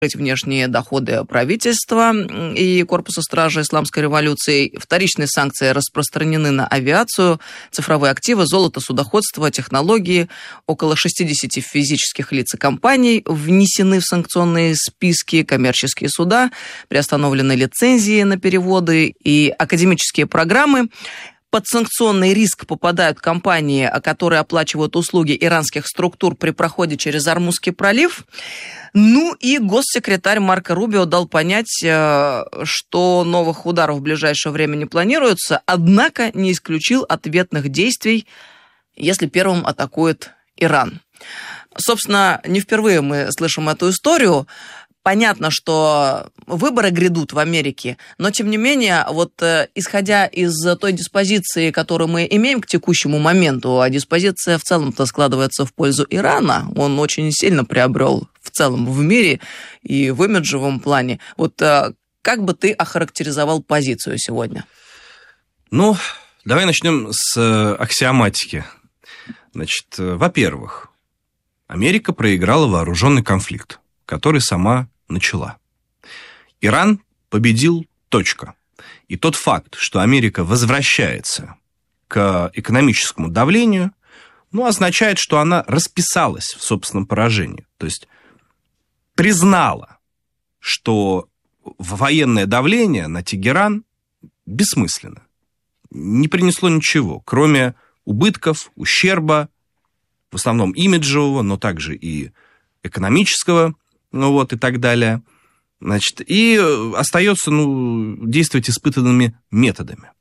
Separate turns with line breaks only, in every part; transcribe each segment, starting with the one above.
внешние доходы правительства и Корпуса стражи исламской революции. Вторичные санкции распространены на авиацию, цифровые активы, золото, судоходство, технологии. Около 60 физических лиц и компаний внесены в санкционные списки, коммерческие суда, приостановлены лицензии на переводы и академические программы. Под санкционный риск попадают компании, которые оплачивают услуги иранских структур при проходе через Ормузский пролив. Ну и госсекретарь Марко Рубио дал понять, что новых ударов в ближайшее время не планируется, однако не исключил ответных действий, если первым атакует Иран. Собственно, не впервые мы слышим эту историю. Понятно, что выборы грядут в Америке, но, тем не менее, вот исходя из той диспозиции, которую мы имеем к текущему моменту, а диспозиция в целом-то складывается в пользу Ирана, он очень сильно приобрел в целом в мире и в имиджевом плане. Вот как бы ты охарактеризовал позицию сегодня?
Ну, давай начнем с аксиоматики. Значит, во-первых, Америка проиграла вооруженный конфликт, который сама начала. Иран победил, точка. И тот факт, что Америка возвращается к экономическому давлению, означает, что она расписалась в собственном поражении. То есть признала, что военное давление на Тегеран бессмысленно. Не принесло ничего, кроме убытков, ущерба, в основном имиджевого, но также и экономического, и так далее. Значит, и остается действовать испытанными методами.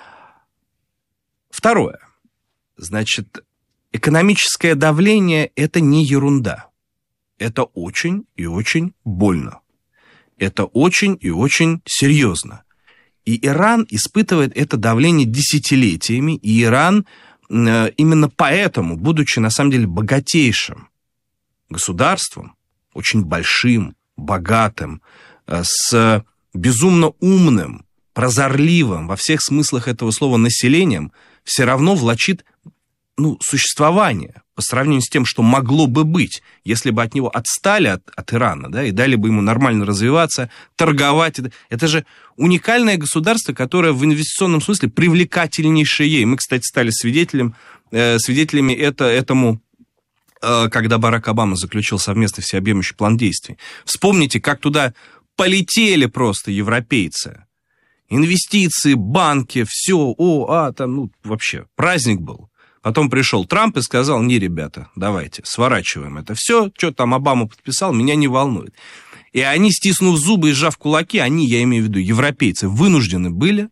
Второе. Значит, экономическое давление – это не ерунда. Это очень и очень больно. Это очень и очень серьезно. И Иран испытывает это давление десятилетиями, и Иран именно поэтому, будучи на самом деле богатейшим государством, очень большим, богатым, с безумно умным, прозорливым во всех смыслах этого слова населением, все равно влачит существование по сравнению с тем, что могло бы быть, если бы от него отстали от Ирана, да, и дали бы ему нормально развиваться, торговать. Это же уникальное государство, которое в инвестиционном смысле привлекательнейшее. И мы, кстати, стали свидетелями этому, когда Барак Обама заключил совместный всеобъемлющий план действий. Вспомните, как туда полетели просто европейцы. Инвестиции, банки, все, вообще, праздник был. Потом пришел Трамп и сказал: не, ребята, давайте, сворачиваем это все, что там Обама подписал, меня не волнует. И они, стиснув зубы и сжав кулаки, я имею в виду европейцы, вынуждены были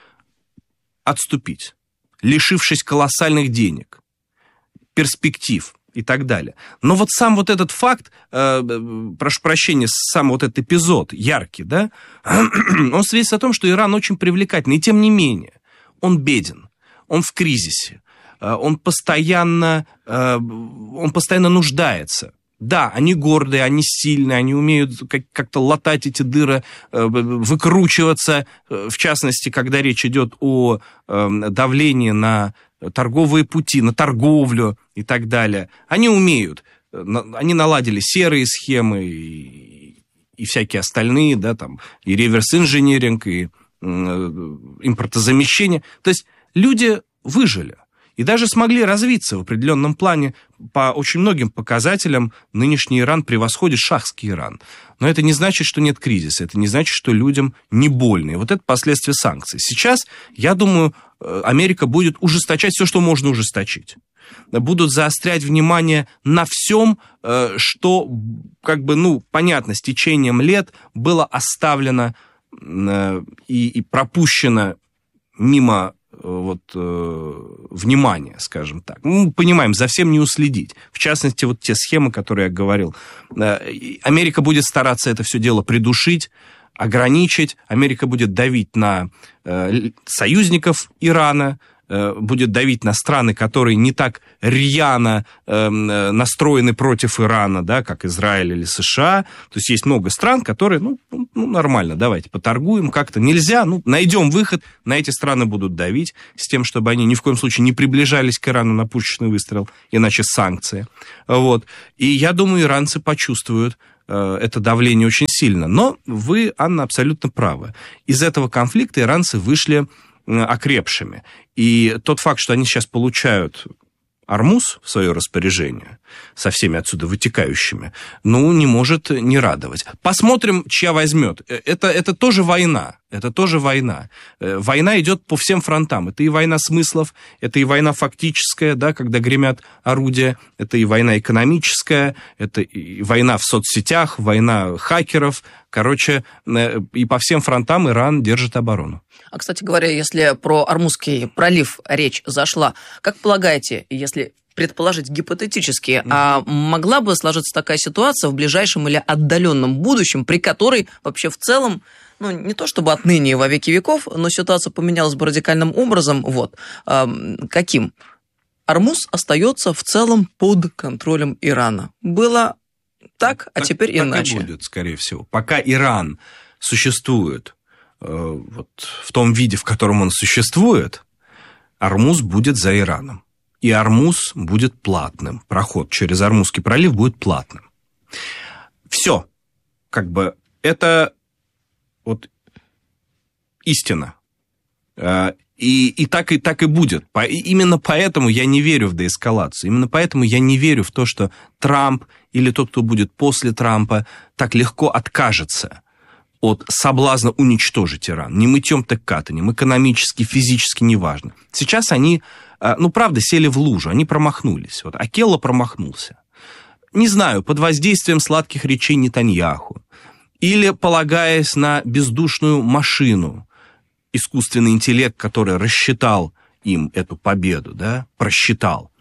отступить, лишившись колоссальных денег, перспектив и так далее. Но вот сам этот факт, прошу прощения, сам этот эпизод яркий, да, он свидетельствует о том, что Иран очень привлекательный, и тем не менее, он беден, он в кризисе, он постоянно нуждается. Да, они гордые, они сильные, они умеют как-то латать эти дыры, выкручиваться, в частности, когда речь идет о давлении на торговые пути, на торговлю и так далее. Они умеют, они наладили серые схемы и всякие остальные, да, там, и реверс-инжиниринг, и импортозамещение. То есть люди выжили. И даже смогли развиться в определенном плане. По очень многим показателям нынешний Иран превосходит шахский Иран. Но это не значит, что нет кризиса, это не значит, что людям не больно. И вот это последствия санкций. Сейчас, я думаю, Америка будет ужесточать все, что можно ужесточить. Будут заострять внимание на всем, что, понятно, с течением лет было оставлено и пропущено мимо внимание, скажем так. Мы понимаем, за всем не уследить. В частности, те схемы, которые я говорил. Америка будет стараться это все дело придушить, ограничить. Америка будет давить на союзников Ирана, будет давить на страны, которые не так рьяно настроены против Ирана, да, как Израиль или США. То есть есть много стран, которые, нормально, давайте поторгуем как-то. Нельзя, найдем выход, на эти страны будут давить, с тем, чтобы они ни в коем случае не приближались к Ирану на пушечный выстрел, иначе санкции. И я думаю, иранцы почувствуют это давление очень сильно. Но вы, Анна, абсолютно правы. Из этого конфликта иранцы вышли окрепшими. И тот факт, что они сейчас получают Ормуз в свое распоряжение, со всеми отсюда вытекающими, не может не радовать. Посмотрим, чья возьмет. Это тоже война. Это тоже война. Война идет по всем фронтам. Это и война смыслов, это и война фактическая, да, когда гремят орудия, это и война экономическая, это и война в соцсетях, война хакеров. Короче, и по всем фронтам Иран держит оборону.
А, кстати говоря, если про Ормузский пролив речь зашла, как полагаете, если предположить гипотетически, а могла бы сложиться такая ситуация в ближайшем или отдаленном будущем, при которой вообще в целом, не то чтобы отныне и во веки веков, но ситуация поменялась бы радикальным образом, каким? Ормуз остается в целом под контролем Ирана. Было так, а теперь иначе.
Так и будет, скорее всего. Пока Иран существует в том виде, в котором он существует, Ормуз будет за Ираном. И Ормуз будет платным. Проход через Ормузский пролив будет платным. Все. Это истина. И так и будет. Именно поэтому я не верю в деэскалацию. Именно поэтому я не верю в то, что Трамп или тот, кто будет после Трампа, так легко откажется от соблазна уничтожить Иран. Ни мытьем, так катанем, экономически, физически, неважно. Сейчас они, правда, сели в лужу, они промахнулись. Акелло промахнулся. Не знаю, под воздействием сладких речей Нетаньяху или полагаясь на бездушную машину, искусственный интеллект, который рассчитал им эту победу, да, просчитал.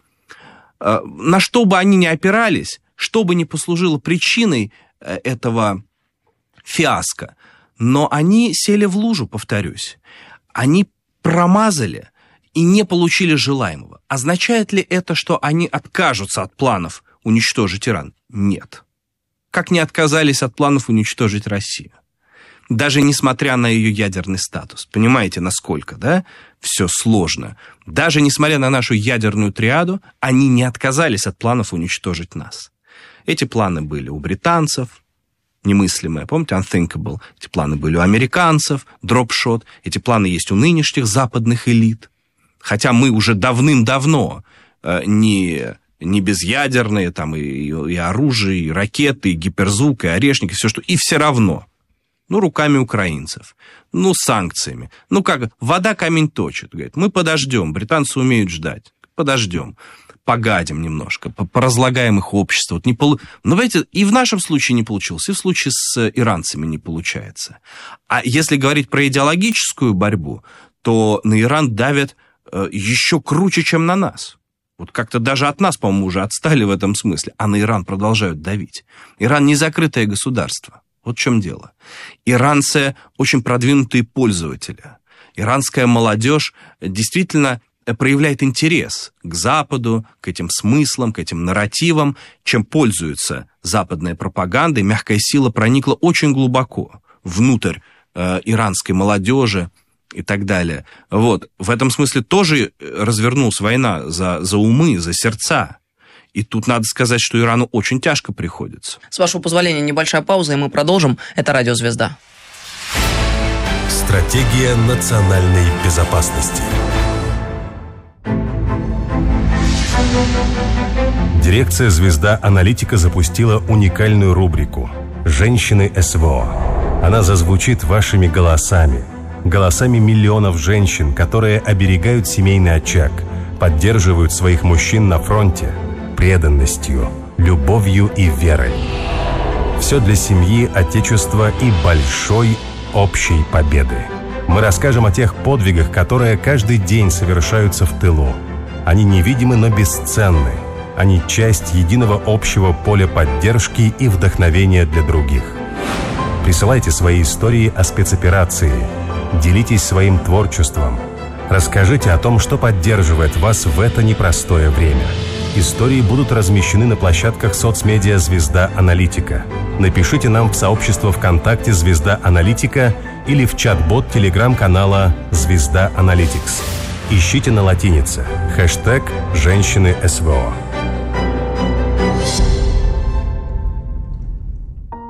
На что бы они ни опирались, что бы ни послужило причиной этого фиаско, но они сели в лужу, повторюсь. Они промазали и не получили желаемого. Означает ли это, что они откажутся от планов уничтожить Иран? Нет. Как не отказались от планов уничтожить Россию. Даже несмотря на ее ядерный статус. Понимаете, насколько, да? Все сложно. Даже несмотря на нашу ядерную триаду, они не отказались от планов уничтожить нас. Эти планы были у британцев, немыслимые, помните, unthinkable. Эти планы были у американцев, дропшот. Эти планы есть у нынешних западных элит. Хотя мы уже давным-давно не безъядерные, там и оружие, и ракеты, и гиперзвук, и орешники, все что. И все равно. Руками украинцев. Санкциями. Вода камень точит. Говорит, мы подождем, британцы умеют ждать. Подождем. Погадим немножко, поразлагаем их общество. Знаете, и в нашем случае не получилось, и в случае с иранцами не получается. А если говорить про идеологическую борьбу, то на Иран давят еще круче, чем на нас. Как-то даже от нас, по-моему, уже отстали в этом смысле, а на Иран продолжают давить. Иран не закрытое государство. Вот в чем дело. Иранцы очень продвинутые пользователи. Иранская молодежь действительно проявляет интерес к Западу, к этим смыслам, к этим нарративам, чем пользуется западная пропаганда, и мягкая сила проникла очень глубоко внутрь иранской молодежи и так далее. В этом смысле тоже развернулась война за умы, за сердца. И тут надо сказать, что Ирану очень тяжко приходится.
С вашего позволения, небольшая пауза, и мы продолжим. Это «Радио Звезда».
Стратегия национальной безопасности. Дирекция «Звезда Аналитика» запустила уникальную рубрику «Женщины СВО». Она зазвучит вашими голосами миллионов женщин, которые оберегают семейный очаг, поддерживают своих мужчин на фронте, преданностью, любовью и верой. Все для семьи, отечества и большой общей победы. Мы расскажем о тех подвигах, которые каждый день совершаются в тылу. Они невидимы, но бесценны. Они часть единого общего поля поддержки и вдохновения для других. Присылайте свои истории о спецоперации. Делитесь своим творчеством. Расскажите о том, что поддерживает вас в это непростое время. Истории будут размещены на площадках соцмедиа «Звезда Аналитика». Напишите нам в сообщество ВКонтакте «Звезда Аналитика» или в чат-бот телеграм-канала «Звезда Аналитикс». Ищите на латинице хэштег «Женщины СВО».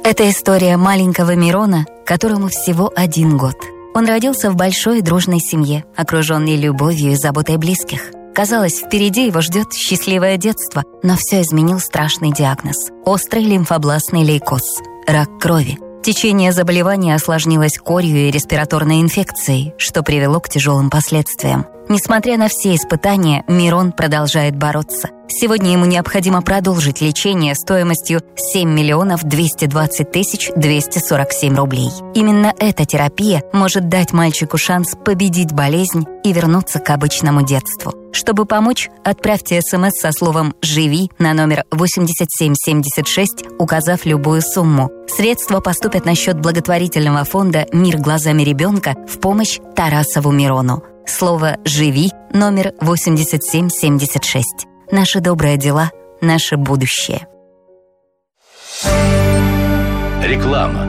Это история маленького Мирона, которому всего 1 год. Он родился в большой дружной семье, окруженный любовью и заботой близких. Казалось, впереди его ждет счастливое детство, но все изменил страшный диагноз – острый лимфобластный лейкоз – рак крови. Течение заболевания осложнилось корью и респираторной инфекцией, что привело к тяжелым последствиям. Несмотря на все испытания, Мирон продолжает бороться. Сегодня ему необходимо продолжить лечение стоимостью 7 220 247 рублей. Именно эта терапия может дать мальчику шанс победить болезнь и вернуться к обычному детству. Чтобы помочь, отправьте СМС со словом «Живи» на номер 8776, указав любую сумму. Средства поступят на счет благотворительного фонда «Мир глазами ребенка» в помощь Тарасову Мирону. Слово «Живи» номер 8776. Наши добрые дела, наше будущее.
Реклама.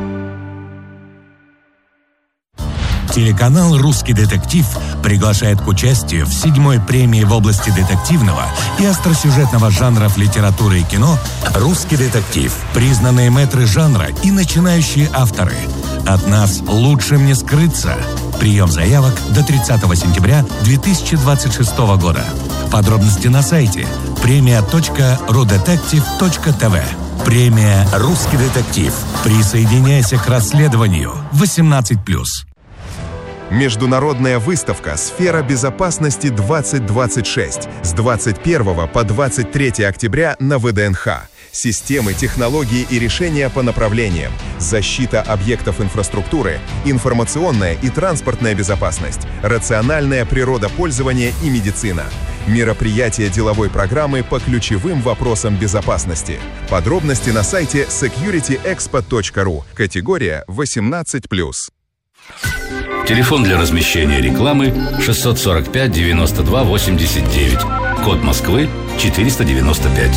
Телеканал «Русский детектив» приглашает к участию в 7-й премии в области детективного и остросюжетного жанров литературы и кино «Русский детектив». Признанные мэтры жанра и начинающие авторы. От нас лучшим не скрыться. Прием заявок до 30 сентября 2026 года. Подробности на сайте premia.rudetective.tv. Премия «Русский детектив». Присоединяйся к расследованию. 18+.
Международная выставка «Сфера безопасности-2026» с 21 по 23 октября на ВДНХ. Системы, технологии и решения по направлениям, защита объектов инфраструктуры, информационная и транспортная безопасность, рациональное природопользование и медицина. Мероприятия деловой программы по ключевым вопросам безопасности. Подробности на сайте securityexpo.ru. Категория 18+.
Телефон для размещения рекламы 645 92 89. Код Москвы 495.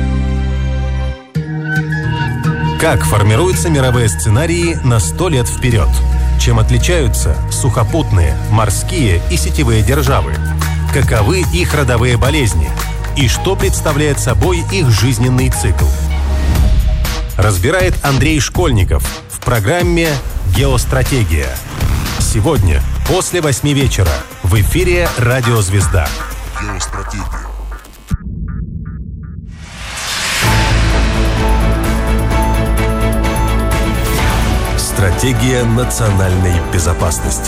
Как формируются мировые сценарии на 100 лет вперед? Чем отличаются сухопутные, морские и сетевые державы? Каковы их родовые болезни? И что представляет собой их жизненный цикл? Разбирает Андрей Школьников в программе «Геостратегия». Сегодня, после 8 вечера, в эфире «Радио Звезда».
Геостратегия.
Стратегия национальной безопасности.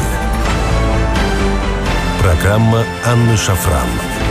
Программа Анны Шафран.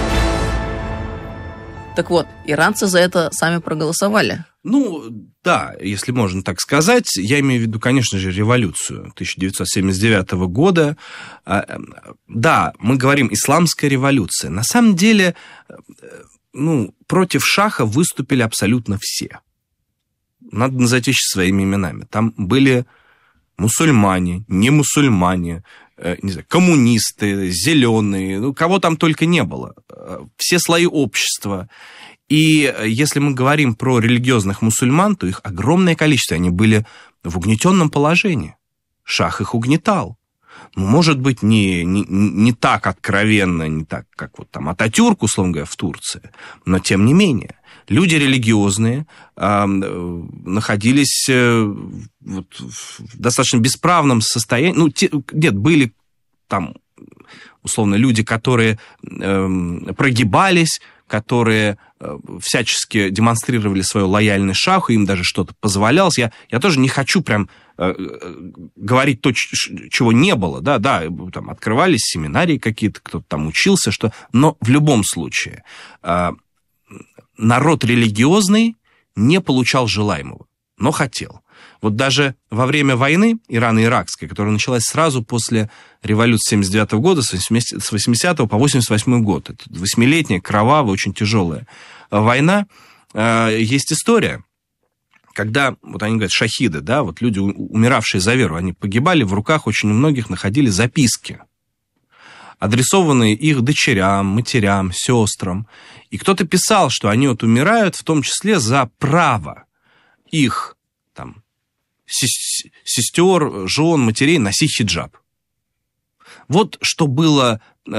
Так вот, иранцы за это сами проголосовали.
Ну, да, если можно так сказать. Я имею в виду, конечно же, революцию 1979 года. Да, мы говорим «исламская революция». На самом деле, против шаха выступили абсолютно все. Надо называть вещи своими именами. Там были мусульмане, не мусульмане, не знаю, коммунисты, зеленые, кого там только не было. Все слои общества. И если мы говорим про религиозных мусульман, то их огромное количество, они были в угнетенном положении. Шах их угнетал. Может быть, не так откровенно, не так, как вот там Ататюрк, условно говоря, в Турции, но тем не менее. Люди религиозные находились в достаточно бесправном состоянии. Были там, условно, люди, которые прогибались, которые всячески демонстрировали свою лояльность шаху, им даже что-то позволялось. Я тоже не хочу прям говорить то, чего не было. Да, там открывались семинарии какие-то, кто-то там учился, но в любом случае народ религиозный не получал желаемого, но хотел. Вот даже во время войны Ирано-Иракской, которая началась сразу после революции 1979 года, с 80 по 88 год, это 8-летняя, кровавая, очень тяжелая война, есть история, когда, вот они говорят, шахиды, да, вот люди, умиравшие за веру, они погибали, в руках очень у многих находили записки, адресованные их дочерям, матерям, сестрам. И кто-то писал, что они вот умирают, в том числе за право их там сестер, жен, матерей носить хиджаб. Вот что было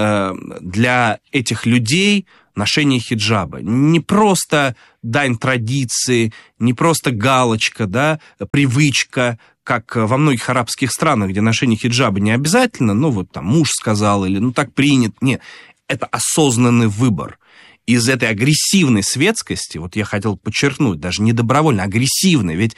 для этих людей ношение хиджаба. Не просто дань традиции, не просто галочка, да, привычка, как во многих арабских странах, где ношение хиджаба не обязательно, ну вот там муж сказал или ну так принято. Нет, это осознанный выбор. Из этой агрессивной светскости, вот я хотел подчеркнуть, даже не добровольно, агрессивной, ведь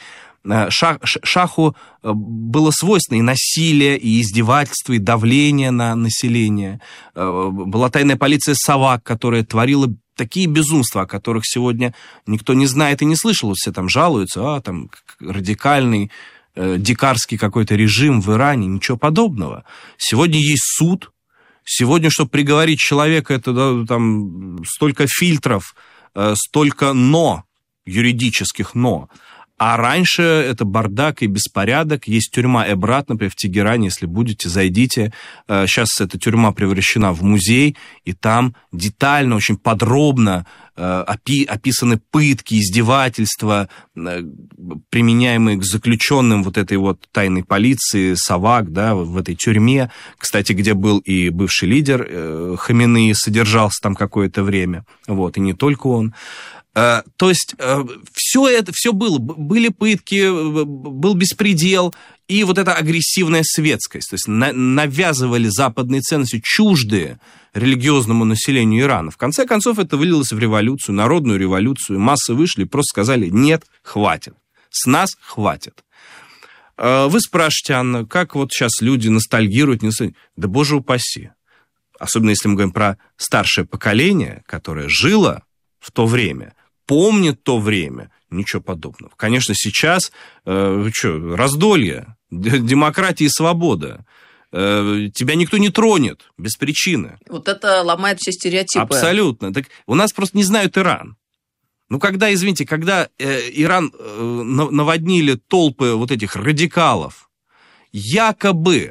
шаху было свойственно и насилие, и издевательство, и давление на население. Была тайная полиция Савак, которая творила такие безумства, о которых сегодня никто не знает и не слышал. Все там жалуются, там радикальный, дикарский какой-то режим в Иране. Ничего подобного. Сегодня есть суд. Сегодня, чтобы приговорить человека, это да, там столько фильтров, столько «но», юридических «но». А раньше это бардак и беспорядок. Есть тюрьма Эбрат, например, в Тегеране, если будете, зайдите. Сейчас эта тюрьма превращена в музей, и там детально, очень подробно описаны пытки, издевательства, применяемые к заключенным вот этой вот тайной полиции, Савак, да, в этой тюрьме. Кстати, где был и бывший лидер Хаминеи, содержался там какое-то время. Вот, и не только он. То есть все было. Были пытки, был беспредел, и вот эта агрессивная светскость. То есть навязывали западные ценности, чуждые религиозному населению Ирана. В конце концов, это вылилось в революцию, народную революцию. Массы вышли и просто сказали: нет, хватит. С нас хватит. Вы спрашиваете, Анна, как вот сейчас люди ностальгируют? Да боже упаси. Особенно если мы говорим про старшее поколение, которое жило в то время, помнит то время, ничего подобного. Конечно, сейчас раздолье, демократия и свобода. Тебя никто не тронет без причины.
Вот это ломает все стереотипы.
Абсолютно. Так у нас просто не знают Иран. Ну, когда, извините, когда Иран наводнили толпы вот этих радикалов, якобы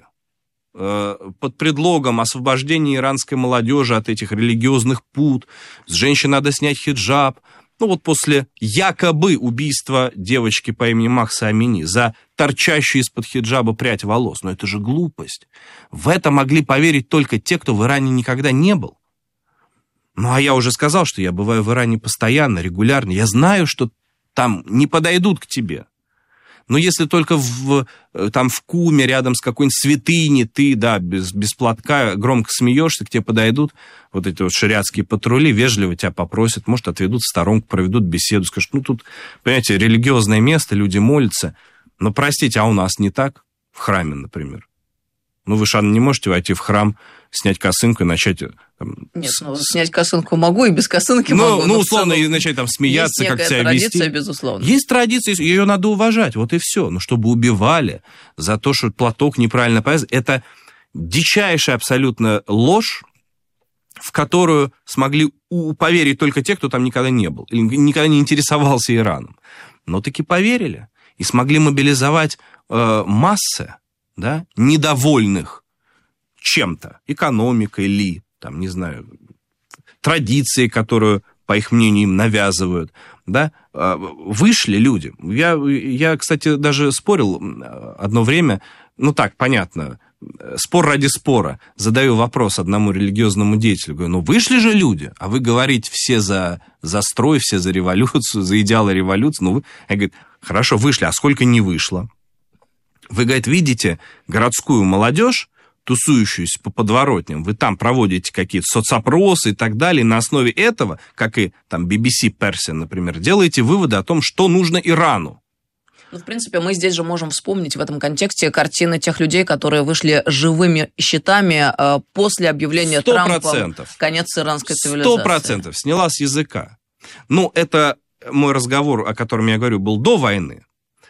под предлогом освобождения иранской молодежи от этих религиозных пут, с женщин надо снять хиджаб. Ну вот после якобы убийства девочки по имени Махса Амини за торчащую из-под хиджаба прядь волос. Но это же глупость. В это могли поверить только те, кто в Иране никогда не был. Ну а я уже сказал, что я бываю в Иране постоянно, регулярно. Я знаю, что там не подойдут к тебе. Но если только там в Куме, рядом с какой-нибудь святыней, ты, да, без платка громко смеешься, к тебе подойдут вот эти вот шариатские патрули, вежливо тебя попросят, может, отведут в сторонку, проведут беседу, скажут, ну, тут, понимаете, религиозное место, люди молятся. Но, простите, а у нас не так? В храме, например. Ну, вы же, Анна, не можете войти в храм, снять косынку и начать...
Нет, снять косынку могу и без косынки могу.
Ну, условно, и начать там смеяться, как себя вести. Есть
традиция, безусловно.
Есть традиция, ее надо уважать, вот и все. Но чтобы убивали за то, что платок неправильно повязан, это дичайшая абсолютно ложь, в которую смогли поверить только те, кто там никогда не был, или никогда не интересовался Ираном. Но таки поверили и смогли мобилизовать массы, да, недовольных чем-то, экономикой ли, там, не знаю, традицией, которую, по их мнению, им навязывают, да, вышли люди. Я, кстати, даже спорил одно время, ну так, понятно, спор ради спора. Задаю вопрос одному религиозному деятелю, говорю, ну вышли же люди, а вы говорите, все за строй, все за революцию, за идеалы революции, ну вы... Я говорю, хорошо, вышли, а сколько не вышло? Вы, говорит, видите городскую молодежь, тусующуюся по подворотням, вы там проводите какие-то соцопросы и так далее, и на основе этого, как и там BBC Persian, например, делаете выводы о том, что нужно Ирану.
Ну, в принципе, мы здесь же можем вспомнить в этом контексте картины тех людей, которые вышли живыми щитами после объявления
100%.
Трампом конец иранской цивилизации.
100% сняла с языка. Ну, это мой разговор, о котором я говорю, был до войны.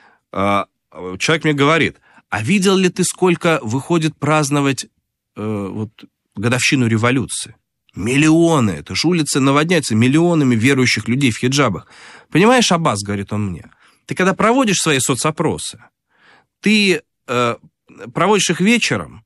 Человек мне говорит, а видел ли ты, сколько выходит праздновать годовщину революции? Миллионы, это же улицы наводняются миллионами верующих людей в хиджабах. Понимаешь, Аббас, говорит он мне, ты когда проводишь свои соцопросы, ты проводишь их вечером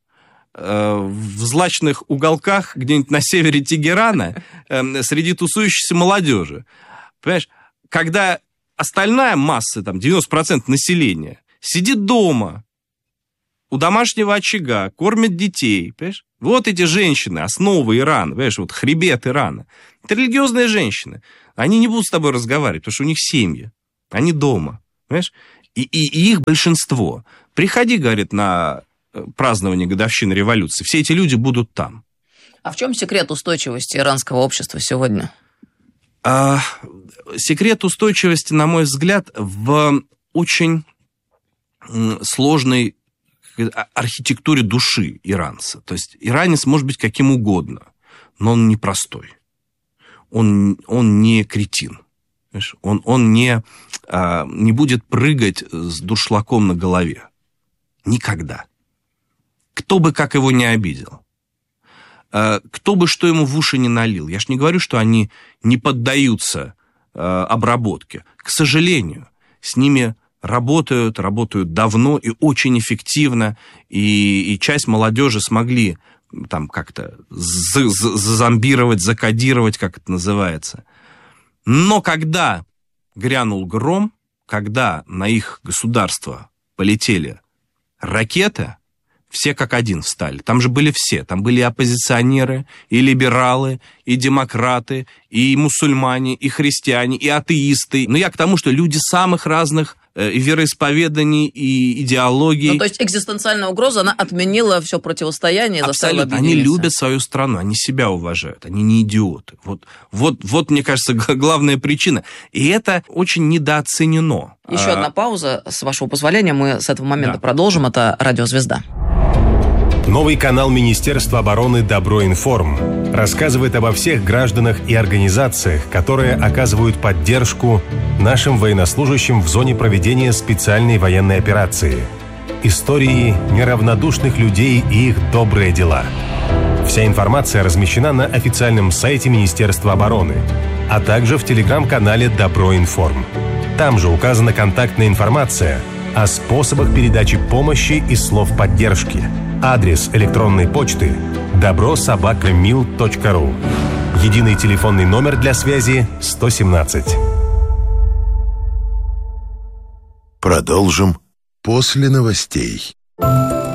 в злачных уголках где-нибудь на севере Тегерана среди тусующейся молодежи. Понимаешь, когда остальная масса, там 90% населения, сидит дома, у домашнего очага, кормит детей, понимаешь? Вот эти женщины, основа Ирана, понимаешь, вот хребет Ирана. Это религиозные женщины. Они не будут с тобой разговаривать, потому что у них семьи. Они дома, понимаешь? И их большинство. Приходи, говорит, на празднование годовщины революции. Все эти люди будут там.
А в чем секрет устойчивости иранского общества сегодня?
Секрет устойчивости, на мой взгляд, в очень сложной архитектуре души иранца. То есть иранец может быть каким угодно, но он непростой. Он не кретин. Он не будет прыгать с дуршлагом на голове. Никогда. Кто бы как его не обидел. Кто бы что ему в уши не налил. Я ж не говорю, что они не поддаются обработке. К сожалению, с ними работают давно и очень эффективно, и часть молодежи смогли там как-то зазомбировать, закодировать, как это называется. Но когда грянул гром, когда на их государство полетели ракеты, все как один встали. Там же были все. Там были и оппозиционеры, и либералы, и демократы, и мусульмане, и христиане, и атеисты. Но я к тому, что люди самых разных вероисповеданий и идеологий.
Ну, то есть экзистенциальная угроза, она отменила все противостояние, заставила объединиться.
Они любят свою страну, они себя уважают, они не идиоты. Вот, мне кажется, главная причина. И это очень недооценено.
Еще одна пауза, с вашего позволения, мы с этого момента продолжим. Это «Радио Звезда».
Новый канал Министерства обороны «Добро-Информ» рассказывает обо всех гражданах и организациях, которые оказывают поддержку нашим военнослужащим в зоне проведения специальной военной операции. Истории неравнодушных людей и их добрые дела. Вся информация размещена на официальном сайте Министерства обороны, а также в телеграм-канале «Добро-Информ». Там же указана контактная информация о способах передачи помощи и слов поддержки. Адрес электронной почты добро@mil.ru. Единый телефонный номер для связи 117.
Продолжим после новостей.